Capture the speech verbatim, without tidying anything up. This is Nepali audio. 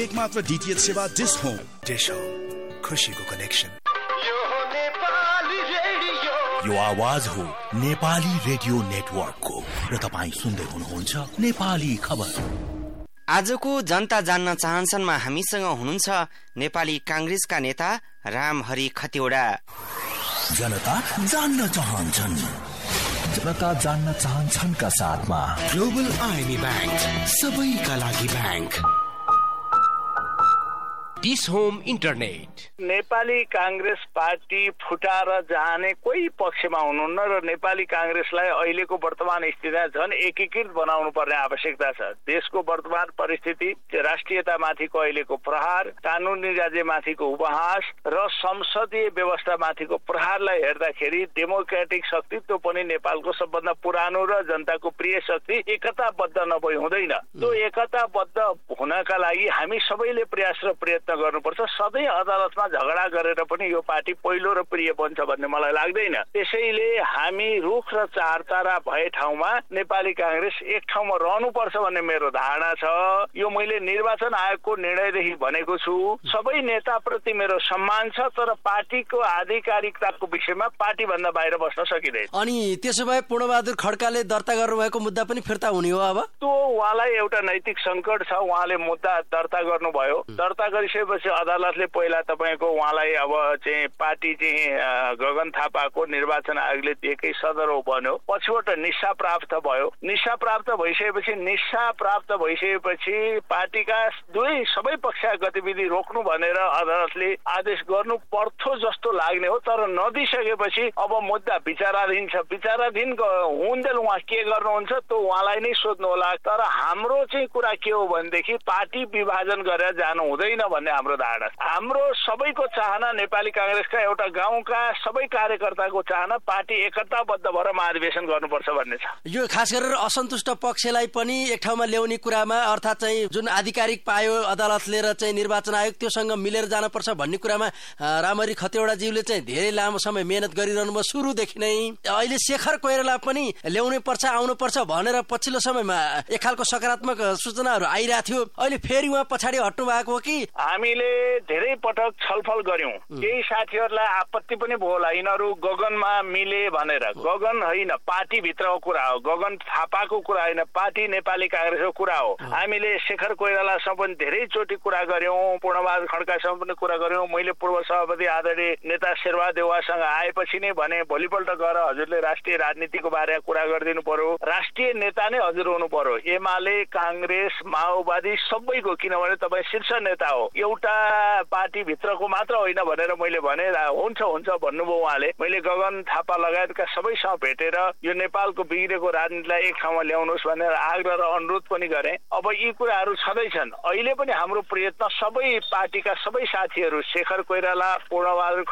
एकमात्र डीटीएच सेवा डिश होम। डिश होम, खुशीको कनेक्सन। यो आवाज हो नेपाली रेडियो नेटवर्कको र तपाईँ सुन्दै हुनुहुन्छ नेपाली खबर। आजको जनता जान्न चाहन्छनमा हामीसँग हुनुहुन्छ नेपाली कांग्रेसका नेता रामहरि खतिवडा। जनता जान्न चाहन्छन्, जनता जान्न चाहन्छन् का साथमा ग्लोबल आइएमई बैंक, सबैका लागि bank. Dish home internet. Nepali Congress party फुटाएर जाने कोही पक्षमा हुनुहुन्न र नेपाली कांग्रेसलाई अहिलेको वर्तमान स्थितिमा झन् एकीकृत बनाउनु पर्ने आवश्यकता छ। देशको वर्तमान परिस्थिति, राष्ट्रियतामाथिको अहिलेको प्रहार, कानुनी राज्यमाथिको उपहास र संसदीय व्यवस्थामाथिको प्रहारलाई हेर्दाखेरि डेमोक्रेटिक शक्तित्व पनि नेपालको सबभन्दा पुरानो र जनताको प्रिय शक्ति एकताबद्ध नभई हुँदैन। त्यो एकताबद्ध हुनका लागि हामी सबैले प्रयास र प्रयत्न गर्नुपर्छ। सधैँ अदालतमा झगडा गरेर पनि यो पार्टी पहिलो र प्रिय बन्छ भन्ने मलाई लाग्दैन। त्यसैले हामी रुख र चार तारा भए ठाउँमा नेपाली कांग्रेस एक ठाउँमा रहनुपर्छ भन्ने मेरो धारणा छ। यो मैले निर्वाचन आयोगको निर्णयदेखि भनेको छु। सबै नेताप्रति मेरो सम्मान छ, तर पार्टीको आधिकारिकताको विषयमा पार्टी भन्दा बाहिर बस्न सकिँदैन। अनि त्यसो भए पूर्णबहादुर खड्काले दर्ता गर्नुभएको मुद्दा पनि फिर्ता हुने हो? अब त्यो उहाँलाई एउटा नैतिक संकट छ। उहाँले मुद्दा दर्ता गर्नुभयो, दर्ता गरिसकेपछि अदालतले पहिला तपाईँको उहाँलाई अब चाहिँ पार्टी चाहिँ गगन थापाको निर्वाचन आयोगले दिएकै सदर बन्यो, पछिबाट निशा प्राप्त भयो। निशा प्राप्त भइसकेपछि निशा प्राप्त भइसकेपछि पार्टीका दुवै सबै पक्षका गतिविधि रोक्नु भनेर अदालतले आदेश गर्नु पर्थ्यो जस्तो लाग्ने हो। तर नदिइसकेपछि अब मुद्दा विचाराधीन छ। विचाराधीन हुन्जेल उहाँ के गर्नुहुन्छ त्यो उहाँलाई नै सोध्नु होला। तर हाम्रो चाहिँ कुरा के हो भनेदेखि पार्टी विभाजन गरेर जानु हुँदैन भन्ने हाम्रो धारणा छ। हाम्रो सबैको चाहना, नेपाली कांग्रेसका एउटा गाउँका सबै कार्यकर्ताको चाहना पार्टी एकताबद्ध भएर महाधिवेशन गर्नुपर्छ भन्ने छ। यो खास गरेर असन्तुष्ट पक्षलाई पनि एक ठाउँमा ल्याउने कुरामा, अर्थात चाहिँ जुन आधिकारिक पायो अदालतले र चाहिँ निर्वाचन आयोग त्योसँग मिलेर जानुपर्छ भन्ने कुरामा रामहरि खतिवडाज्यूले चाहिँ धेरै लामो समय मेहनत गरिरहनु भयो सुरुदेखि नै। अहिले शेखर कोइराला पनि ल्याउनै पर्छ, आउनुपर्छ भनेर पछिल्लो समयमा एक खालको सकारात्मक सूचनाहरू आइरहेको थियो। अहिले फेरि उहाँ पछाडि हट्नु भएको हो कि? हामीले धेरै पटक छलफल गर्यौं। केही साथीहरूलाई आपत्ति पनि भयो होला, यिनीहरू गगनमा मिले भनेर। गगन होइन, पार्टी भित्रको कुरा हो। गगन थापाको कुरा होइन, पार्टी नेपाली कांग्रेसको कुरा हो। हामीले शेखर कोइरालासँग पनि धेरै चोटि कुरा गर्यौं, पूर्णबहादुर खड्कासँग पनि कुरा गर्यौं। मैले पूर्व सभापति आदरणीय नेता शेरबहादुर देउवासँग आएपछि नै भने भोलिपल्ट गएर हजुरले राष्ट्रिय राजनीतिको बारेमा कुरा गरिदिनु पर्यो, राष्ट्रिय नेता नै हजुर हुनु पर्यो। एमाले, कांग्रेस, माओवादी सबैको, किनभने तपाईँ शीर्ष नेता हो, एउटा पार्टी भित्रको मात्र होइन भनेर मैले भने। हुन्छ हुन्छ भन्नुभयो उहाँले। मैले गगन थापा लगायतका सबैसँग भेटेर यो नेपालको बिग्रेको राजनीतिलाई एक ठाउँमा ल्याउनुहोस् भनेर आग्रह र अनुरोध पनि गरेँ। अब यी कुराहरू छँदैछन्। अहिले पनि हाम्रो प्रयत्न सबै पार्टीका सबै साथीहरू, शेखर कोइराला, पूर्णबहादुर